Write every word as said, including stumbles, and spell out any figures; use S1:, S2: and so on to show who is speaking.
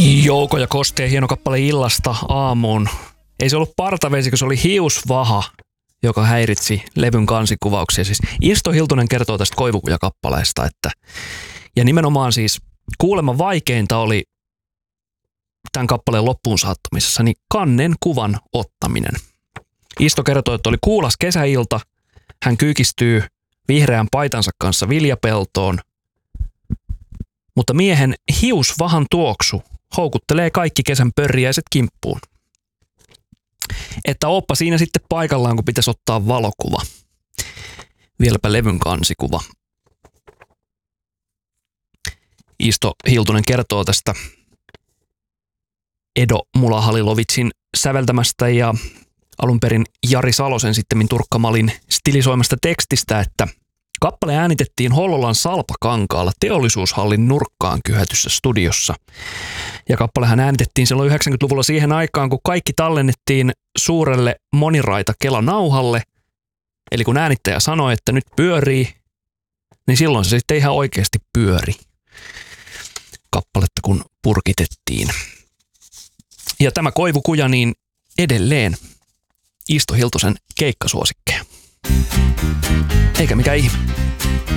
S1: Jouko ja Kosteen hieno kappale Illasta aamuun. Ei se ollut partavesi, kun se oli hiusvaha, joka häiritsi levyn kansikuvauksia. Siis Isto Hiltunen kertoo tästä Koivukuja-kappaleesta, että ja nimenomaan siis kuulemma vaikeinta oli tämän kappaleen loppuun saattamisessa, niin kannen kuvan ottaminen. Isto kertoo, että oli kuulas kesäilta, hän kyykistyy vihreän paitansa kanssa viljapeltoon, mutta miehen hiusvahan tuoksu houkuttelee kaikki kesän pörriäiset kimppuun. Että oppa siinä sitten paikallaan, kun pitäisi ottaa valokuva. Vieläpä levyn kansikuva. Isto Hiltunen kertoo tästä Edo Mulla-Halilovitsin säveltämästä ja alun perin Jari Salosen sittemmin Turkka-Malin stilisoimasta tekstistä, että kappale äänitettiin Hollolan Salpakankaalla Teollisuushallin nurkkaan kyhätyssä studiossa. Ja kappalehan äänitettiin silloin yhdeksänkymmentäluvulla siihen aikaan, kun kaikki tallennettiin suurelle moniraita Kela-nauhalle. Eli kun äänittäjä sanoi, että nyt pyörii, niin silloin se sitten ihan oikeasti pyöri kappaletta, kun purkitettiin. Ja tämä Koivukuja niin edelleen Isto Hiltusen keikkasuosikkeja. Eikä mikään ihme.